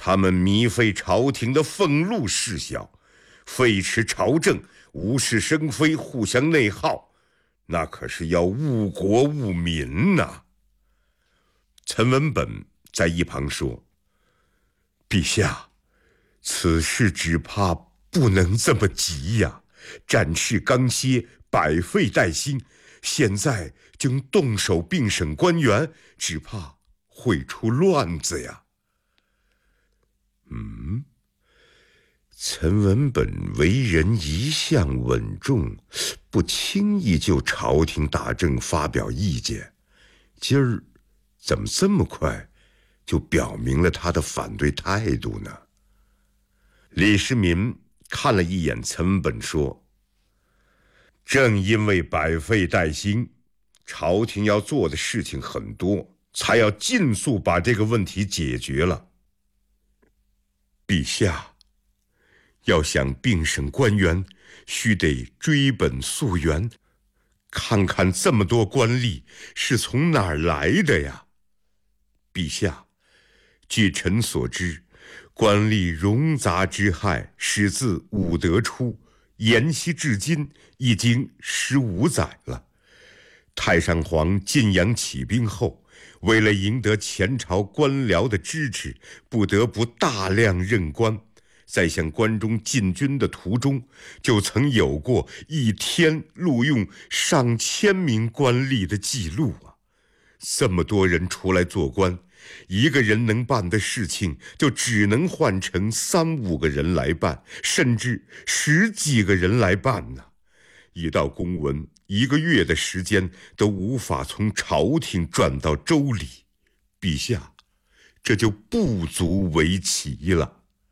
他们糜费朝廷的俸禄事小，废弛朝政，无事生非，互相内耗，那可是要误国误民呐。陈文本在一旁说：陛下，此事只怕不能这么急呀，战事刚歇，百废待兴，现在经动手并审官员，只怕会出乱子呀。陈文本为人一向稳重，不轻易就朝廷大政发表意见，今儿怎么这么快就表明了他的反对态度呢？李世民看了一眼陈文本说：正因为百废待兴，朝廷要做的事情很多，才要尽速把这个问题解决了。陛下，要想并审官员，须得追本溯源，看看这么多官吏是从哪儿来的呀？陛下，据臣所知，官吏冗杂之害始自武德初，沿袭至今已经15载了。太上皇晋阳起兵后，为了赢得前朝官僚的支持，不得不大量任官。在向关中进军的途中，就曾有过一天录用上千名官吏的记录啊！这么多人出来做官，一个人能办的事情，就只能换成3、5个人来办，甚至10几个人来办呢。一道公文，1个月的时间都无法从朝廷转到州里，陛下，这就不足为奇了。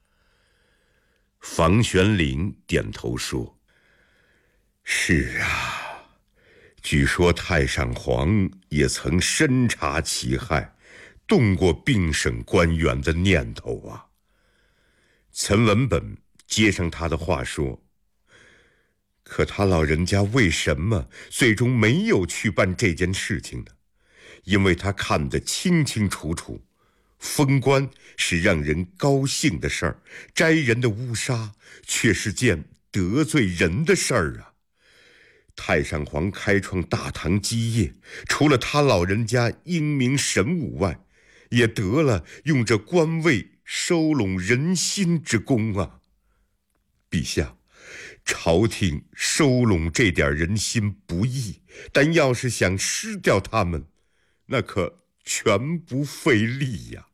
房玄龄点头说：是啊，据说太上皇也曾深察其害，动过并审官员的念头啊。陈文本接上他的话说：可他老人家为什么最终没有去办这件事情呢？因为他看得清清楚楚，封官是让人高兴的事儿，摘人的乌纱却是件得罪人的事儿啊。太上皇开创大唐基业，除了他老人家英明神武外，也得了用这官位收拢人心之功啊。陛下，朝廷收拢这点人心不易，但要是想失掉他们，那可全不费力呀。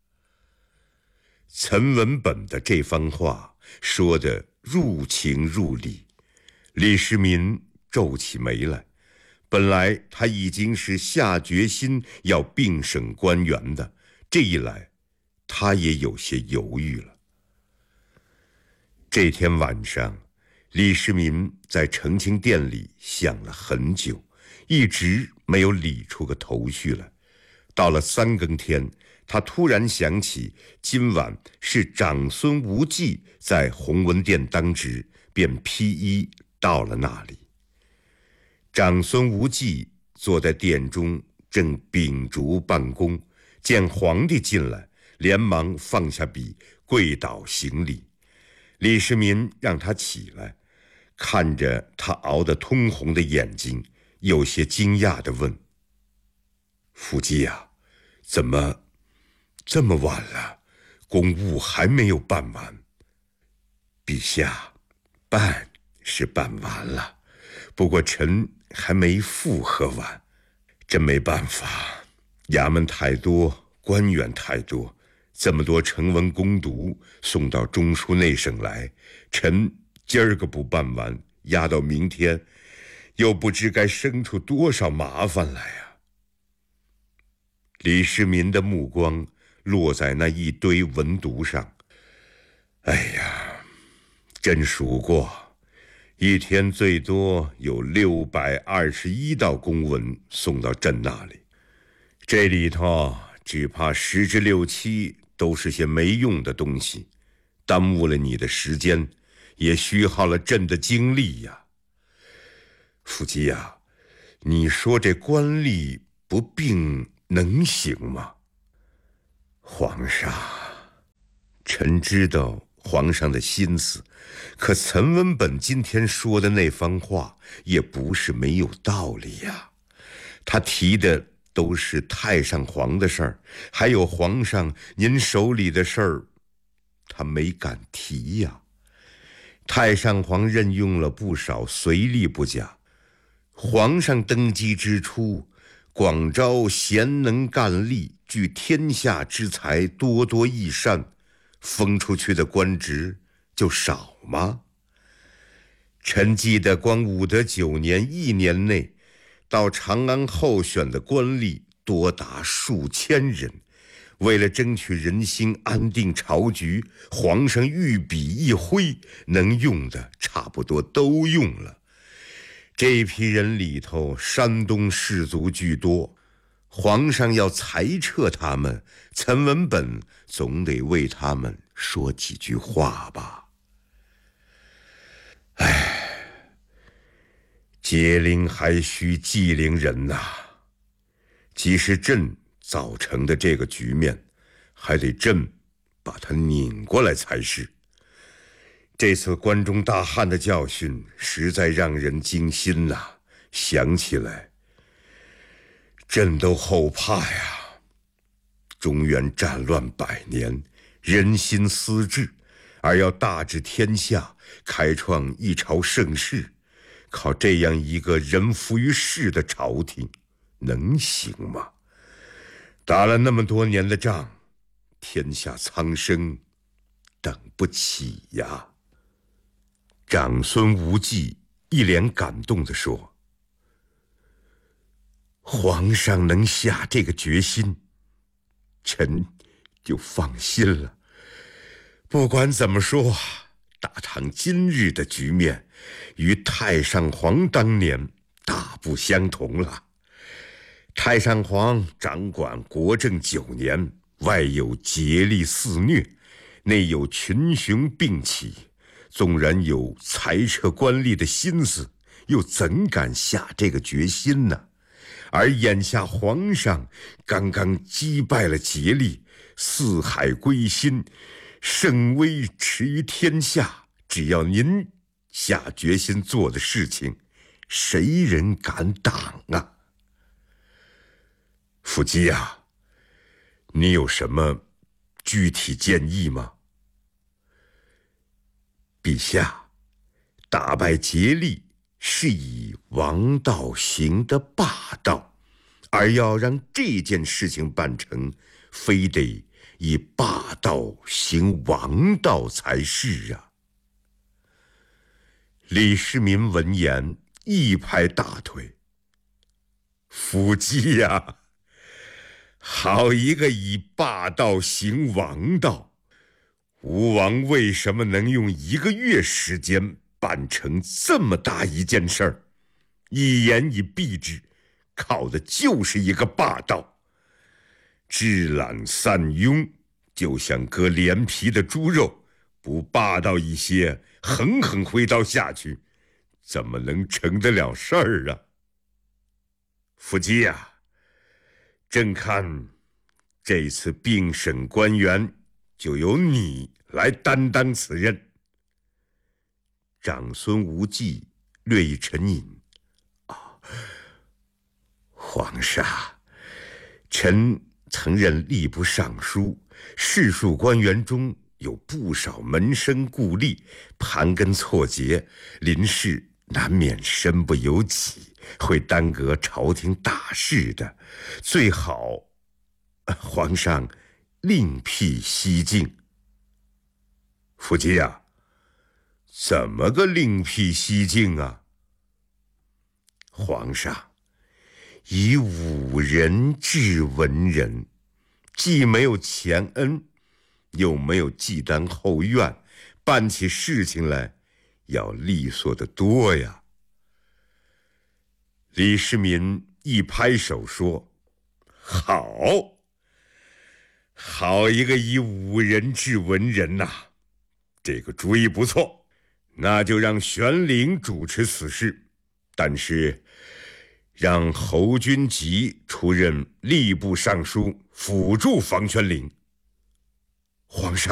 陈文本的这番话说得入情入理，李世民皱起眉来。本来他已经是下决心要并审官员的，这一来他也有些犹豫了。这天晚上，李世民在承清殿里想了很久，一直没有理出个头绪来。到了3更天，他突然想起今晚是长孙无忌在弘文殿当值，便披衣到了那里。长孙无忌坐在殿中正秉烛办公，见皇帝进来，连忙放下笔，跪倒行礼。李世民让他起来，看着他熬得通红的眼睛，有些惊讶地问：福晋啊，怎么这么晚了，公务还没有办完？陛下，办是办完了，不过臣还没复核完，真没办法，衙门太多，官员太多，这么多成文攻读送到中书内省来，臣今儿个不办完，压到明天，又不知该生出多少麻烦来啊。李世民的目光落在那一堆文牍上，哎呀，朕数过，一天最多有621道公文送到朕那里，这里头只怕10之6、7都是些没用的东西，耽误了你的时间，也虚耗了朕的精力呀。福晋啊，你说这官吏不并能行吗？皇上， 臣知道皇上的心思，可岑文本今天说的那番话也不是没有道理呀。他提的都是太上皇的事儿，还有皇上您手里的事儿，他没敢提呀。太上皇任用了不少随吏不假，皇上登基之初，广招贤能干吏，聚天下之才，多多益善，封出去的官职就少吗？臣记得光武德9年1年内，到长安候选的官吏多达数千人。为了争取人心，安定朝局，皇上御笔一挥，能用的差不多都用了。这批人里头，山东士族居多，皇上要裁撤他们，岑文本总得为他们说几句话吧。解铃还须系铃人呐，即是朕造成的这个局面，还得朕把它拧过来才是。这次关中大旱的教训实在让人惊心呐，想起来朕都后怕呀。中原战乱100年，人心思治，而要大治天下，开创一朝盛世，靠这样一个人浮于事的朝廷，能行吗？打了那么多年的仗，天下苍生等不起呀。长孙无忌一脸感动地说：皇上能下这个决心，臣就放心了。不管怎么说，大唐今日的局面与太上皇当年大不相同了。太上皇掌管国政9年，外有桀吏肆虐，内有群雄并起，纵然有裁撤官吏的心思，又怎敢下这个决心呢？而眼下皇上刚刚击败了桀吏，四海归心，圣威驰于天下，只要您下决心做的事情，谁人敢挡啊？辅基啊，你有什么具体建议吗？陛下，打败桀吏是以王道行的霸道，而要让这件事情办成，非得以霸道行王道才是啊。李世民闻言一拍大腿：辅基呀，好一个以霸道行王道！吴王为什么能用1个月时间办成这么大一件事儿？一言以蔽之，靠的就是一个霸道。治懒散庸，就像割连皮的猪肉，不霸道一些，狠狠挥刀下去，怎么能成得了事儿啊？辅基呀，朕看这次并审官员就由你来担当此任。长孙无忌略一沉吟：皇上，臣曾任吏部尚书，士庶官员中有不少门生故吏，盘根错节，临事难免身不由己，会耽搁朝廷大事的。最好皇上另辟蹊径。辅基啊，怎么个另辟蹊径啊？皇上以武人治文人，既没有前恩，又没有忌惮后怨，办起事情来要利索得多呀。李世民一拍手说：好，好一个以武人治文人呐！这个主意不错，那就让玄龄主持此事，但是让侯君集出任吏部尚书，辅助房玄龄。皇上